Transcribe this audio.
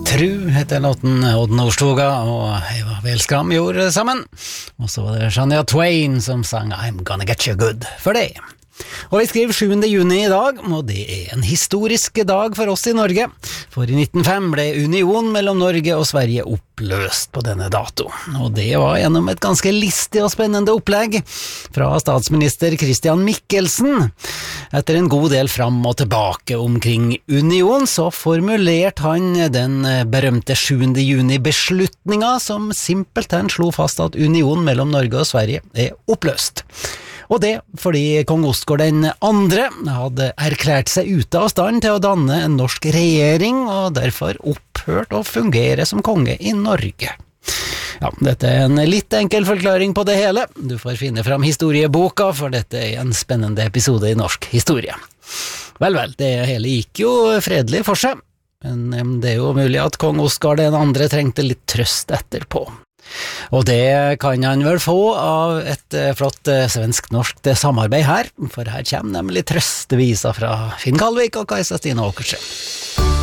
Tru heter låten Odd Nordstoga og Eva Welskram gjorde sammen. Og så var det Shania Twain som sang I'm Gonna Get You Good for det. Og vi skriver 7. juni i dag, og det en historisk dag for oss i Norge. For i 1905 ble union mellom Norge og Sverige oppløst på denne dato. Og det var gjennom et ganske listig og spennende opplegg fra statsminister Christian Michelsen. Etter en god del fram og tilbake omkring union, så formulerte han den berømte 7. juni-beslutninga som simpelthen slo fast at union mellom Norge og Sverige oppløst. Og det fordi kong Oscar den andre hadde erklært seg ute av stand til å danne en norsk regjering, og derfor opphørt å fungere som konge i Norge. Ja, dette en litt enkel forklaring på det hele. Du får finne fram historieboka, for dette en spennende episode i norsk historie. Vel, det hele gikk jo fredelig for seg, men det jo mulig at kong Oscar den andre trengte litt trøst etterpå. Og det kan han vel få av et flott svensk-norsk samarbeid her, for her kommer nemlig trøstevisa fra Finn Kalvik og Kajsa Stine Åkersen.